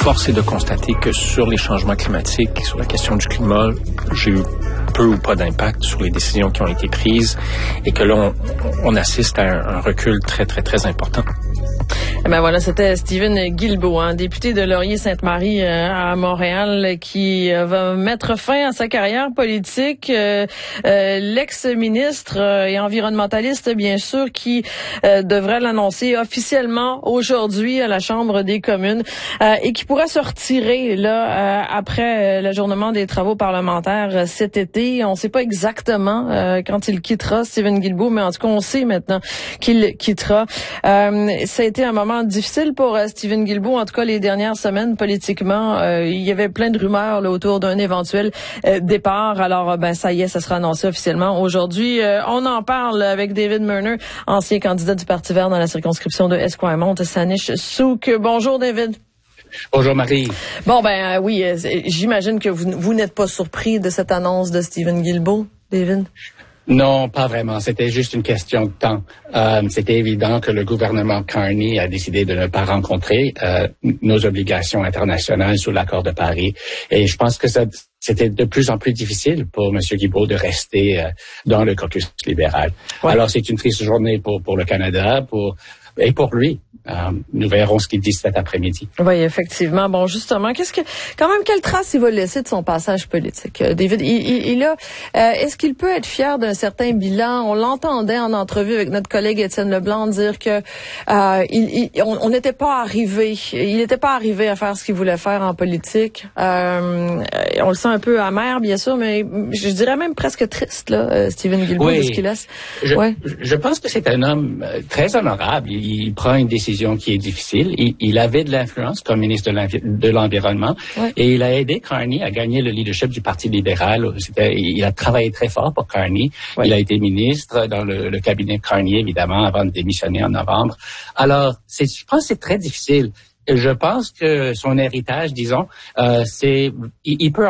force est de constater que sur les changements climatiques, sur la question du climat, j'ai eu peu ou pas d'impact sur les décisions qui ont été prises et que là, on assiste à un recul très, très, très important. Ben voilà, c'était Stephen Guilbeault, député de Laurier-Sainte-Marie à Montréal, qui va mettre fin à sa carrière politique. L'ex-ministre et environnementaliste, bien sûr, qui devrait l'annoncer officiellement aujourd'hui à la Chambre des communes et qui pourra se retirer là après l'ajournement des travaux parlementaires cet été. On ne sait pas exactement quand il quittera, Stephen Guilbeault, mais en tout cas, on sait maintenant qu'il quittera. Ça a été un moment difficile pour Stephen Guilbeault, en tout cas les dernières semaines politiquement. Il y avait plein de rumeurs là, autour d'un éventuel départ. Alors, ça y est, ça sera annoncé officiellement aujourd'hui. On en parle avec David Murner, ancien candidat du Parti vert dans la circonscription de Esquimalt-Saanich-Sooke. Bonjour David. Bonjour Marie. Bon, oui, j'imagine que vous n'êtes pas surpris de cette annonce de Stephen Guilbeault, David? Non, pas vraiment. C'était juste une question de temps. C'était évident que le gouvernement Carney a décidé de ne pas rencontrer nos obligations internationales sous l'accord de Paris. Et je pense que c'était de plus en plus difficile pour M. Guilbeault de rester dans le caucus libéral. Ouais. Alors, c'est une triste journée pour le Canada et pour lui. Nous verrons ce qu'il dit cet après-midi. Oui, effectivement. Bon, justement, quelle trace il va laisser de son passage politique, David? Est-ce qu'il peut être fier d'un certain bilan? On l'entendait en entrevue avec notre collègue Étienne Leblanc dire que on n'était pas arrivé. Il n'était pas arrivé à faire ce qu'il voulait faire en politique. On le sent un peu amer, bien sûr, mais je dirais même presque triste, là, Stephen Guilbeault, de ce qu'il laisse. Je pense que c'est un homme très honorable. Il prend une décision qui est difficile. Il avait de l'influence comme ministre de l'Environnement et il a aidé Carney à gagner le leadership du Parti libéral. Il a travaillé très fort pour Carney. Ouais. Il a été ministre dans le cabinet Carney, évidemment, avant de démissionner en novembre. Alors, je pense que c'est très difficile. Je pense que son héritage, disons, il peut